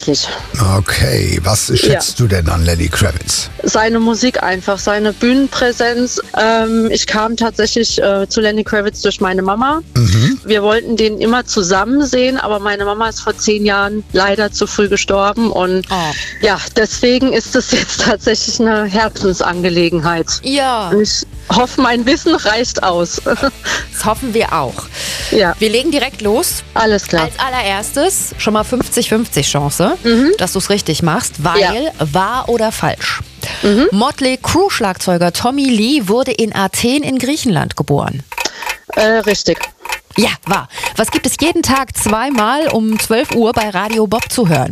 tatsächlich. Okay, was schätzt du denn an Lenny Kravitz? Seine Musik einfach, seine Bühnenpräsenz. Ich kam tatsächlich zu Lenny Kravitz durch meine Mama. Wir wollten den immer zusammen sehen, aber meine Mama ist vor 10 Jahren leider zu früh gestorben und ja, deswegen ist es jetzt tatsächlich eine Herzensangelegenheit. Ja. Und ich hoffe, mein Wissen reicht aus. Das hoffen wir auch. Ja. Wir legen direkt los. Alles klar. Als allererstes schon mal 50-50 Chance, dass du es richtig machst, weil wahr oder falsch. Motley Crue Schlagzeuger Tommy Lee wurde in Athen in Griechenland geboren. Richtig. Ja, wahr. Was gibt es jeden Tag zweimal um 12 Uhr bei Radio Bob zu hören?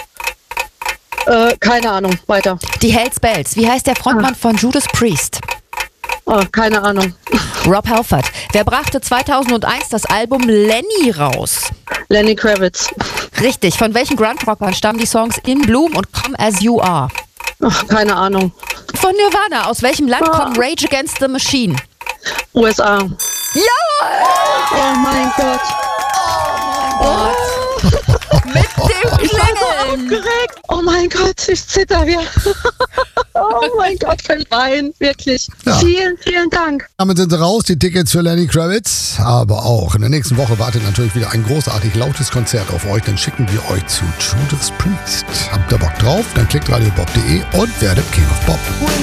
Keine Ahnung. Weiter. Die Hells Bells. Wie heißt der Frontmann von Judas Priest? Keine Ahnung. Rob Halford. Wer brachte 2001 das Album Lenny raus? Lenny Kravitz. Richtig. Von welchen Grunge-Rockern stammen die Songs In Bloom und Come As You Are? Keine Ahnung. Von Nirvana. Aus welchem Land kommt Rage Against the Machine? USA. Ja! Oh mein Gott. Mit dem Klingeln. Aufgeregt. Oh mein Gott, ich zitter wieder. Oh mein Gott, kein Wein. Wirklich. Ja. Vielen, vielen Dank. Damit sind sie raus, die Tickets für Lenny Kravitz. Aber auch in der nächsten Woche wartet natürlich wieder ein großartig lautes Konzert auf euch. Dann schicken wir euch zu Judas Priest. Habt ihr Bock drauf? Dann klickt radiobob.de und werdet King of Pop.